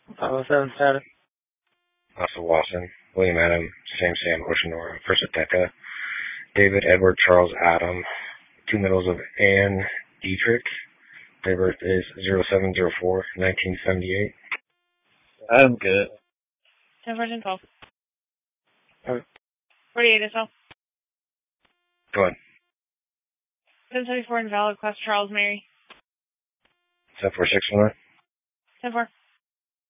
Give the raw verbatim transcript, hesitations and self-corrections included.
five oh seven status. Officer Watson, William Adam, Sam Sam, Ocean Nora, First Ateca, David Edward Charles Adam, two middles of Ann Dietrich. Their birth is zero seven zero four nineteen seventy-eight. I'm good. ten fourteen twelve. Okay. forty-eight as well. Go ahead. ten seventy-four invalid, class Charles Mary. seven four six one. ten four.